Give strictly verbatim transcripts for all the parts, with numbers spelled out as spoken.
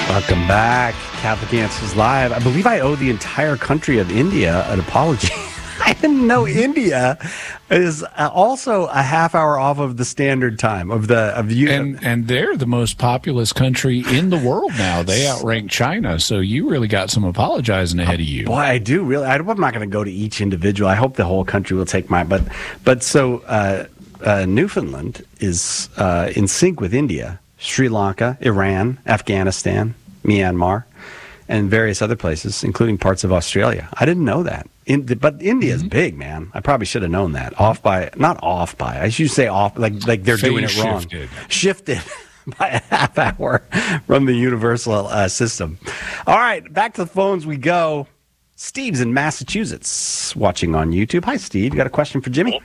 Welcome back. Catholic Answers Live. I believe I owe the entire country of India an apology. I didn't know India is also a half hour off of the standard time of the of you. And and they're the most populous country in the world now. They outrank China. So you really got some apologizing ahead of you. Boy, I do really. I'm not going to go to each individual. I hope the whole country will take mine. But but so uh, uh, Newfoundland is uh, in sync with India, Sri Lanka, Iran, Afghanistan, Myanmar, and various other places, including parts of Australia. I didn't know that. In, but India is mm-hmm. big, man. I probably should have known that. Off by, not off by. I should say off, like like they're Phase doing it wrong. Shifted, shifted by a half hour from the universal uh, system. All right, back to the phones we go. Steve's in Massachusetts, watching on YouTube. Hi, Steve. You got a question for Jimmy?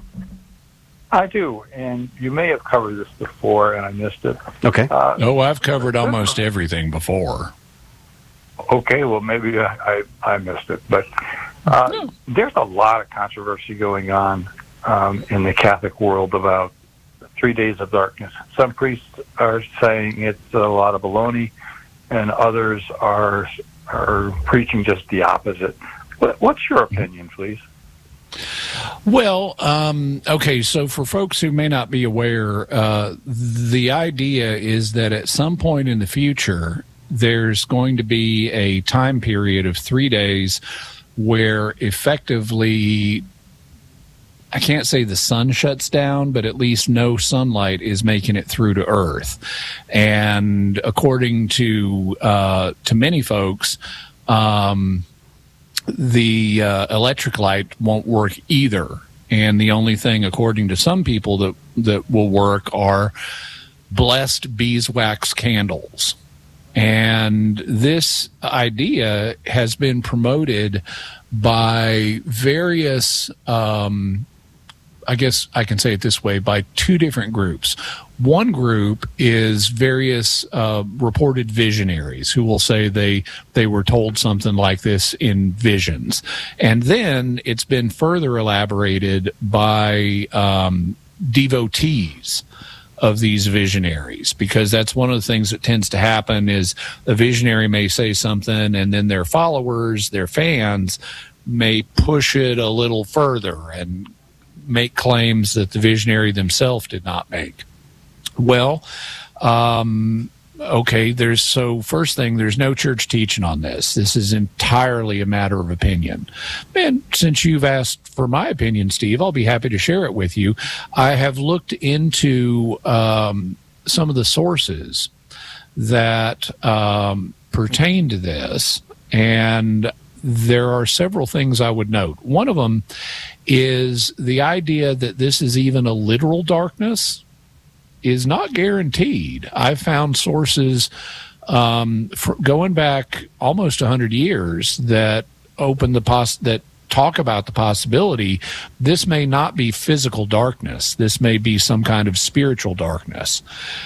I do, and you may have covered this before, and I missed it. Okay. Uh, oh, I've covered almost everything before. Okay, well, maybe I, I, I missed it, but uh, no. There's a lot of controversy going on um, in the Catholic world about three days of darkness. Some priests are saying it's a lot of baloney, and others are are preaching just the opposite. What, what's your opinion, please? Well, um, okay, so for folks who may not be aware, uh, the idea is that at some point in the future, there's going to be a time period of three days where effectively, I can't say the sun shuts down, but at least no sunlight is making it through to Earth. And according to uh, to many folks, um, the uh, electric light won't work either. And the only thing, according to some people, that that will work are blessed beeswax candles. And this idea has been promoted by various, um, I guess I can say it this way, by two different groups. One group is various uh, reported visionaries who will say they they were told something like this in visions. And then it's been further elaborated by um, devotees of these visionaries, because that's one of the things that tends to happen is a visionary may say something and then their followers, their fans, may push it a little further and make claims that the visionary themselves did not make. Well, um, okay, there's so first thing, there's no church teaching on this. This is entirely a matter of opinion. And since you've asked for my opinion, Steve, I'll be happy to share it with you. I have looked into um, some of the sources that um, pertain to this, and there are several things I would note. One of them is the idea that this is even a literal darkness is not guaranteed. I've found sources um, for going back almost one hundred years that open the pos- that talk about the possibility this may not be physical darkness. This may be some kind of spiritual darkness.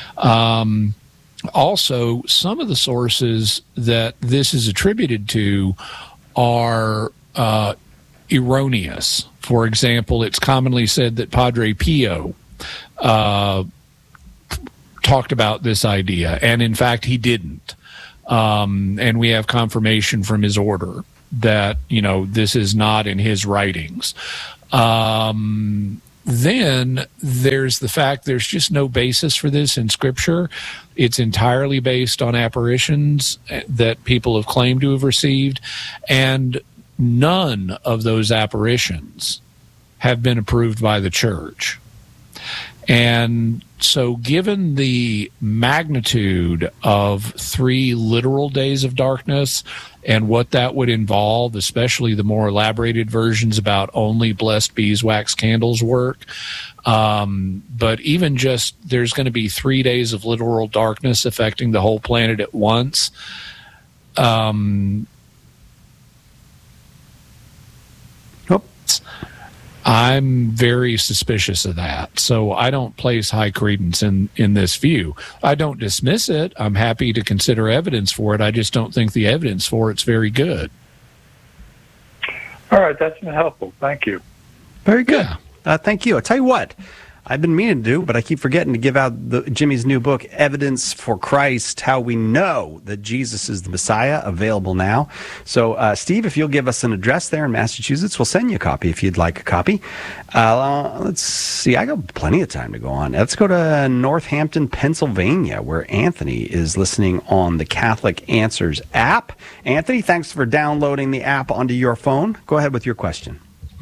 Um, also, some of the sources that this is attributed to are uh, erroneous. For example, it's commonly said that Padre Pio uh, talked about this idea, and in fact he didn't. Um, and we have confirmation from his order that, you know, this is not in his writings. Um, then there's the fact there's just no basis for this in Scripture. It's entirely based on apparitions that people have claimed to have received, and none of those apparitions have been approved by the church. And so given the magnitude of three literal days of darkness and what that would involve, especially the more elaborated versions about only blessed beeswax candles work, um, but even just there's going to be three days of literal darkness affecting the whole planet at once. Um, oops. I'm very suspicious of that. So I don't place high credence in, in this view. I don't dismiss it. I'm happy to consider evidence for it. I just don't think the evidence for it's very good. All right, that's been helpful. Thank you. Very good. Yeah. Uh, thank you. I'll tell you what. I've been meaning to do, but I keep forgetting to give out the, Jimmy's new book, Evidence for Christ, How We Know That Jesus is the Messiah, available now. So, uh, Steve, if you'll give us an address there in Massachusetts, we'll send you a copy if you'd like a copy. Uh, let's see, I got plenty of time to go on. Let's go to Northampton, Pennsylvania, where Anthony is listening on the Catholic Answers app. Anthony, thanks for downloading the app onto your phone. Go ahead with your question.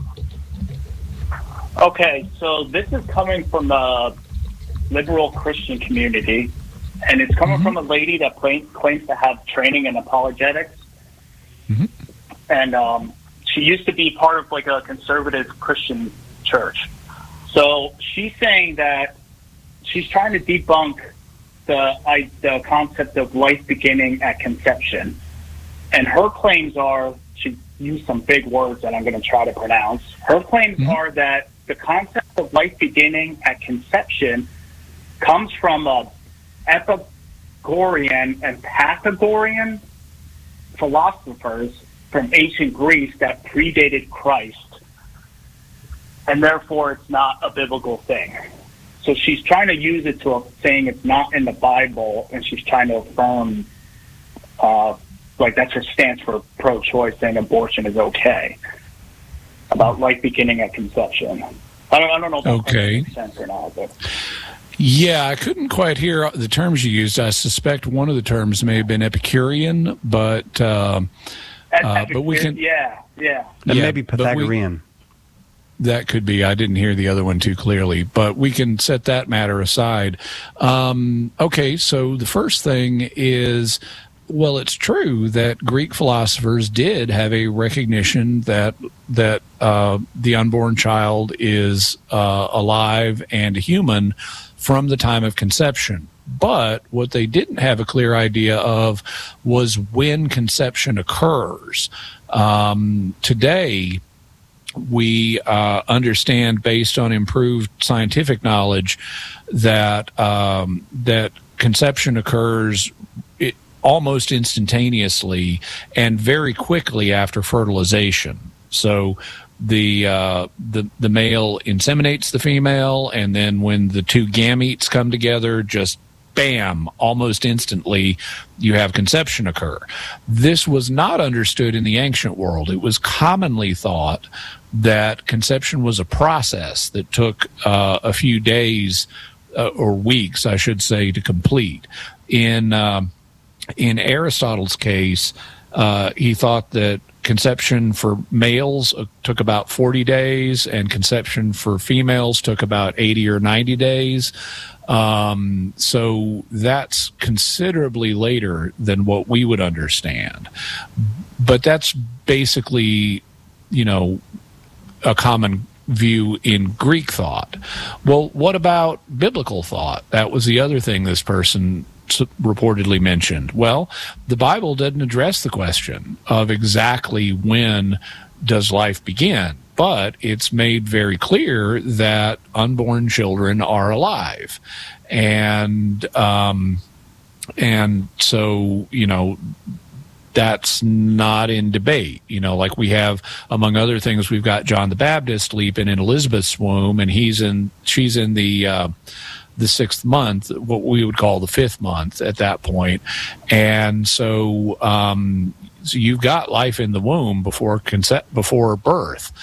Okay, so this is coming from the liberal Christian community, and it's coming mm-hmm. from a lady that claims, claims to have training in apologetics. Mm-hmm. And um, she used to be part of like a conservative Christian church. So she's saying that she's trying to debunk the, I, the concept of life beginning at conception. And her claims are, she used some big words that I'm going to try to pronounce. Her claims mm-hmm. are that the concept of life beginning at conception comes from uh, Epicurean and Pythagorean philosophers from ancient Greece that predated Christ, and therefore it's not a biblical thing. So she's trying to use it to saying it's not in the Bible, and she's trying to affirm, uh, like that's her stance for pro-choice, saying abortion is okay. About life beginning at conception. I don't, I don't know if that okay. makes sense or not. But. Yeah, I couldn't quite hear the terms you used. I suspect one of the terms may have been Epicurean, but uh, uh, but we can yeah yeah and yeah, maybe Pythagorean. We, that could be. I didn't hear the other one too clearly, but we can set that matter aside. Um, okay, so the first thing is. Well, it's true that Greek philosophers did have a recognition that that uh, the unborn child is uh, alive and human from the time of conception. But what they didn't have a clear idea of was when conception occurs. Um, today, we uh, understand, based on improved scientific knowledge, that um, that conception occurs It, almost instantaneously and very quickly after fertilization. So the uh, the the male inseminates the female, and then when the two gametes come together, just bam, almost instantly, you have conception occur. This was not understood in the ancient world. It was commonly thought that conception was a process that took uh, a few days uh, or weeks, I should say, to complete. In uh, In Aristotle's case, uh, he thought that conception for males uh, took about forty days, and conception for females took about eighty or ninety days. Um, so that's considerably later than what we would understand. But that's basically, you know, a common view in Greek thought. Well, what about biblical thought? That was the other thing this person reportedly mentioned. Well, the Bible doesn't address the question of exactly when does life begin, but it's made very clear that unborn children are alive. And um, and so, you know, that's not in debate. You know, like we have, among other things, we've got John the Baptist leaping in Elizabeth's womb, and he's in, she's in the, uh, the sixth month, what we would call the fifth month at that point. And so, um, so you've got life in the womb before concept, before birth.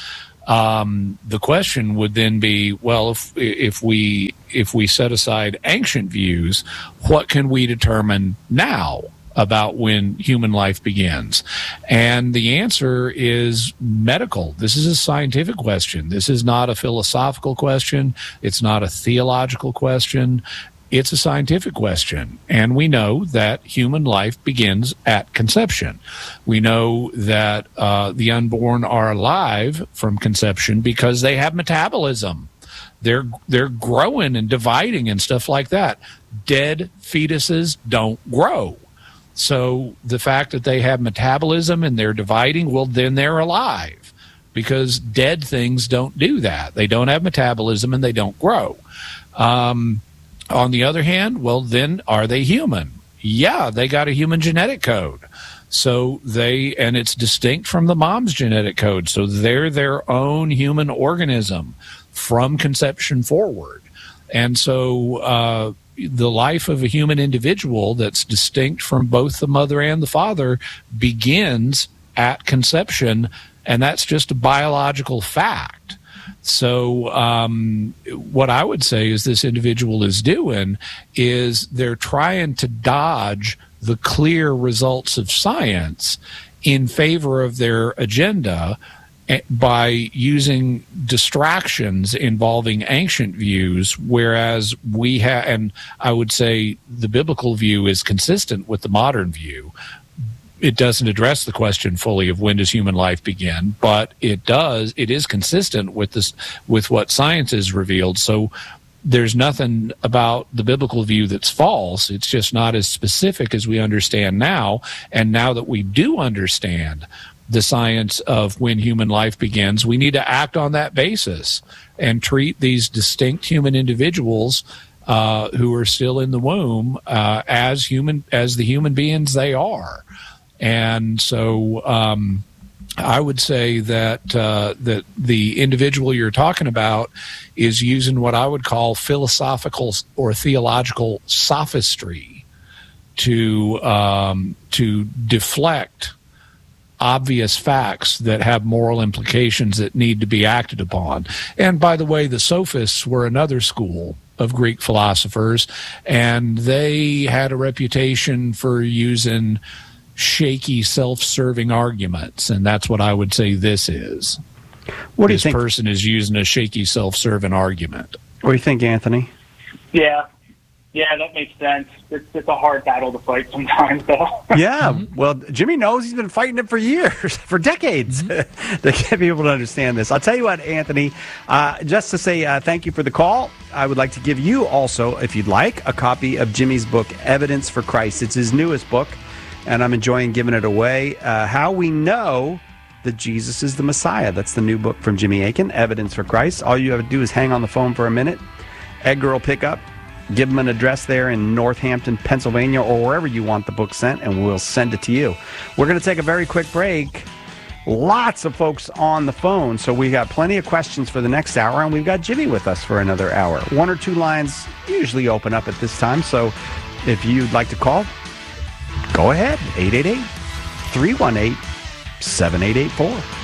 Um, the question would then be, well, if, if we, if we set aside ancient views, what can we determine now about when human life begins? And the answer is medical. This is a scientific question. This is not a philosophical question. It's not a theological question. It's a scientific question. And we know that human life begins at conception. We know that uh, the unborn are alive from conception because they have metabolism. They're they're growing and dividing and stuff like that. Dead fetuses don't grow. So the fact that they have metabolism and they're dividing, well, then they're alive, because dead things don't do that. They don't have metabolism and they don't grow. Um, on the other hand, well, then are they human? Yeah, they got a human genetic code. So they, and it's distinct from the mom's genetic code. So they're their own human organism from conception forward. And so uh, the life of a human individual that's distinct from both the mother and the father begins at conception, and that's just a biological fact. So um, what I would say is this individual is doing is they're trying to dodge the clear results of science in favor of their agenda by using distractions involving ancient views, whereas we have, and I would say the biblical view is consistent with the modern view. It doesn't address the question fully of when does human life begin, but it does, it is consistent with this, with what science has revealed. So there's nothing about the biblical view that's false. It's just not as specific as we understand now. And now that we do understand the science of when human life begins, we need to act on that basis and treat these distinct human individuals uh, who are still in the womb uh, as human, as the human beings they are. And so um, I would say that uh, that the individual you're talking about is using what I would call philosophical or theological sophistry to um, to deflect obvious facts that have moral implications that need to be acted upon. And by the way, the sophists were another school of Greek philosophers, and they had a reputation for using shaky, self-serving arguments, and that's what I would say this is. What do you this think? This person is using a shaky, self-serving argument. What do you think, Anthony? Yeah. Yeah, that makes sense. It's, it's a hard battle to fight sometimes, though. Yeah, mm-hmm. Well, Jimmy knows he's been fighting it for years, for decades, mm-hmm. to get people to understand this. I'll tell you what, Anthony, uh, just to say uh, thank you for the call, I would like to give you also, if you'd like, a copy of Jimmy's book, Evidence for Christ. It's his newest book, and I'm enjoying giving it away. Uh, How We Know That Jesus is the Messiah. That's the new book from Jimmy Akin, Evidence for Christ. All you have to do is hang on the phone for a minute. Edgar will pick up. Give them an address there in Northampton, Pennsylvania, or wherever you want the book sent, and we'll send it to you. We're going to take a very quick break. Lots of folks on the phone, so we got plenty of questions for the next hour, and we've got Jimmy with us for another hour. One or two lines usually open up at this time, so if you'd like to call, go ahead, eight eight eight, three one eight, seven eight eight four.